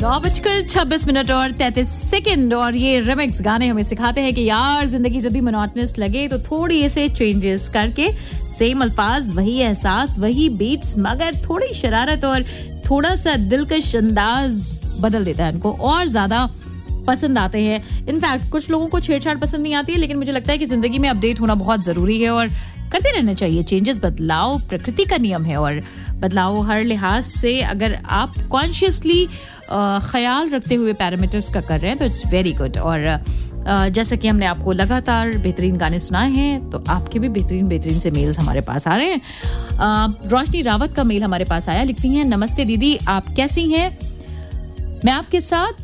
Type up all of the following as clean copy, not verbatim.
9:26 और 33 और ये रिमिक्स गाने हमें सिखाते हैं कि यार जिंदगी जब भी मोनोटनस लगे तो थोड़ी से चेंजेस करके सेम अल्फाज, वही एहसास, वही बीट्स, मगर थोड़ी शरारत और थोड़ा सा दिलकश अंदाज बदल देता है उनको और ज्यादा पसंद आते हैं. इनफैक्ट कुछ लोगों को छेड़छाड़ पसंद नहीं आती है, लेकिन मुझे लगता है कि जिंदगी में अपडेट होना बहुत जरूरी है और करते रहना चाहिए. चेंजेस, बदलाव प्रकृति का नियम है और बदलाव हर लिहाज से अगर आप कॉन्शियसली ख्याल रखते हुए पैरामीटर्स का कर रहे हैं तो इट्स वेरी गुड. और जैसा कि हमने आपको लगातार बेहतरीन गाने सुनाए हैं तो आपके भी बेहतरीन से मेल्स हमारे पास आ रहे हैं. रोशनी रावत का मेल हमारे पास आया. लिखती हैं, नमस्ते दीदी, आप कैसी हैं? मैं आपके साथ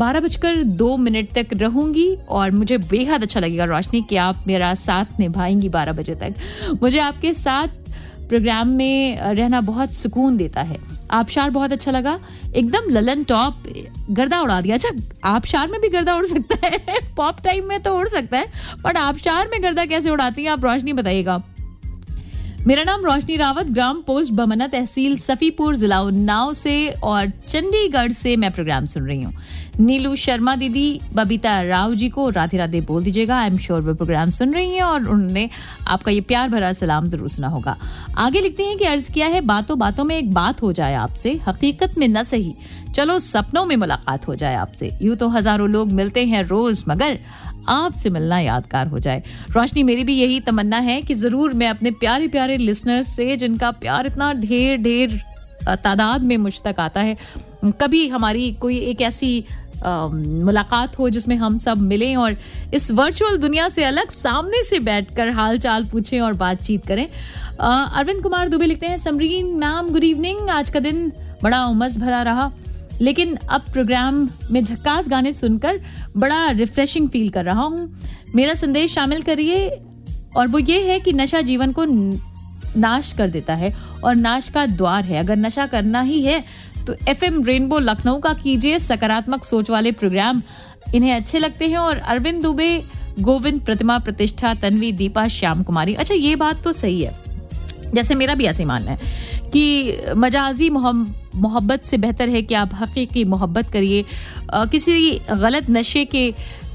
12:02 तक रहूंगी और मुझे बेहद अच्छा लगेगा रोशनी कि आप मेरा साथ निभाएंगी 12 बजे तक. मुझे आपके साथ प्रोग्राम में रहना बहुत सुकून देता है. आबशार बहुत अच्छा लगा, एकदम ललन टॉप, गर्दा उड़ा दिया. अच्छा, आबशार में भी गर्दा उड़ सकता है पॉप टाइम में तो उड़ सकता है, बट आबशार में गर्दा कैसे उड़ाती है आप रोशनी बताइएगा. मेरा नाम रोशनी रावत, ग्राम पोस्ट बमना, तहसील सफीपुर, जिला उन्नाव से और चंडीगढ़ से मैं प्रोग्राम सुन रही हूँ. नीलू शर्मा दीदी बबीता राव जी को राधे राधे बोल दीजिएगा. आई एम श्योर वो प्रोग्राम सुन रही हैं और उन्होंने आपका ये प्यार भरा सलाम जरूर सुना होगा. आगे लिखते हैं कि अर्ज किया है, बातों बातों में एक बात हो जाए आपसे, हकीकत में न सही चलो सपनों में मुलाकात हो जाए आपसे. यूं तो हजारों लोग मिलते हैं रोज, मगर आपसे मिलना यादगार हो जाए. रोशनी, मेरी भी यही तमन्ना है कि जरूर मैं अपने प्यारे प्यारे लिसनर्स से, जिनका प्यार इतना ढेर तादाद में मुझ तक आता है, कभी हमारी कोई एक ऐसी मुलाकात हो जिसमें हम सब मिलें और इस वर्चुअल दुनिया से अलग सामने से बैठकर हाल चाल पूछें और बातचीत करें. अरविंद कुमार दुबे लिखते हैं, समरीन मैम गुड इवनिंग, आज का दिन बड़ा उमस भरा रहा, लेकिन अब प्रोग्राम में झक्कास गाने सुनकर बड़ा रिफ्रेशिंग फील कर रहा हूँ. मेरा संदेश शामिल करिए और वो ये है कि नशा जीवन को नाश कर देता है और नाश का द्वार है. अगर नशा करना ही है तो FM रेनबो लखनऊ का कीजिए. सकारात्मक सोच वाले प्रोग्राम इन्हें अच्छे लगते हैं. और अरविंद दुबे, गोविंद, प्रतिमा, प्रतिष्ठा, तन्वी, दीपा, श्याम कुमारी. अच्छा, ये बात तो सही है, जैसे मेरा भी ऐसे मानना है कि मजाजी मोहब्बत से बेहतर है कि आप हकीकी मोहब्बत करिए. किसी गलत नशे के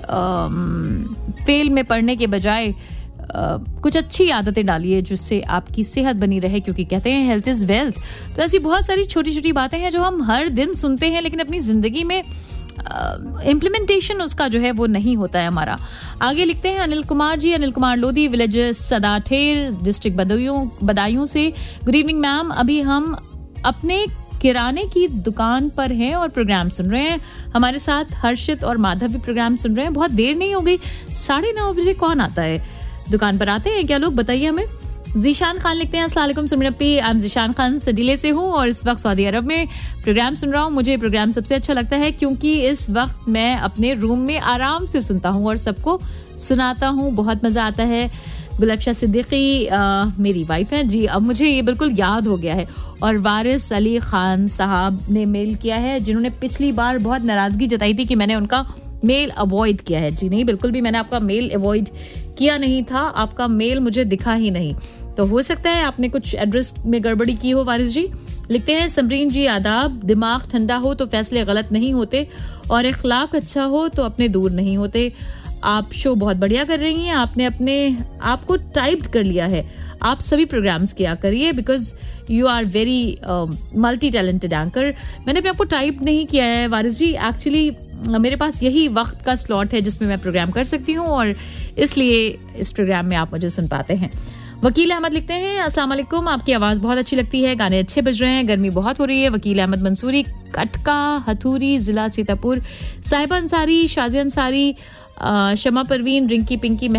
फेल में पड़ने के बजाय कुछ अच्छी आदतें डालिए जिससे आपकी सेहत बनी रहे, क्योंकि कहते हैं हेल्थ इज वेल्थ. तो ऐसी बहुत सारी छोटी छोटी बातें हैं जो हम हर दिन सुनते हैं, लेकिन अपनी जिंदगी में इम्प्लीमेंटेशन उसका जो है वो नहीं होता है हमारा. आगे लिखते हैं अनिल कुमार जी, अनिल कुमार लोधी, विलेज सदाठेर, डिस्ट्रिक्ट बदायूं से. गुड इवनिंग मैम, अभी हम अपने किराने की दुकान पर हैं और प्रोग्राम सुन रहे हैं. हमारे साथ हर्षित और माधव भी प्रोग्राम सुन रहे हैं. बहुत देर नहीं हो गई, 9:30 बजे कौन आता है दुकान पर? आते हैं क्या लोग, बताइए हमें. जीशान खान लिखते हैं, अस्सलाम वालेकुम सुमरपी, आई एम जीशान खान, सडीले से हूँ और इस वक्त सऊदी अरब में प्रोग्राम सुन रहा हूँ. मुझे प्रोग्राम सबसे अच्छा लगता है क्योंकि इस वक्त मैं अपने रूम में आराम से सुनता हूँ और सबको सुनाता हूँ. बहुत मजा आता है. गुलबशा सिद्दीकी मेरी वाइफ है जी, अब मुझे ये बिल्कुल याद हो गया है. और वारिस अली खान साहब ने मेल किया है, जिन्होंने पिछली बार बहुत नाराजगी जताई थी कि मैंने उनका मेल अवॉइड किया है. जी नहीं, बिल्कुल भी मैंने आपका मेल अवॉइड किया नहीं था, आपका मेल मुझे दिखा ही नहीं. तो हो सकता है आपने कुछ एड्रेस में गड़बड़ी की हो. वारिस जी लिखते हैं, समरीन जी आदाब, दिमाग ठंडा हो तो फैसले गलत नहीं होते और इखलाक अच्छा हो तो अपने दूर नहीं होते. आप शो बहुत बढ़िया कर रही हैं, आपने अपने आप को टाइप्ड कर लिया है. आप सभी प्रोग्राम्स किया करिए because you are very multi talented anchor. मैंने अपने आपको टाइप नहीं किया है वारिस जी, एक्चुअली मेरे पास यही वक्त का स्लॉट है जिसमें मैं प्रोग्राम कर सकती हूँ और इसलिए इस प्रोग्राम में आप मुझे सुन पाते हैं. वकील अहमद लिखते हैं, अस्सलाम वालेकुम, आपकी आवाज बहुत अच्छी लगती है, गाने अच्छे बज रहे हैं, गर्मी बहुत हो रही है. वकील अहमद मंसूरी, कटका हथूरी, जिला सीतापुर. साहिबा अंसारी, शाजिया अंसारी, शमा परवीन, रिंकी पिंकी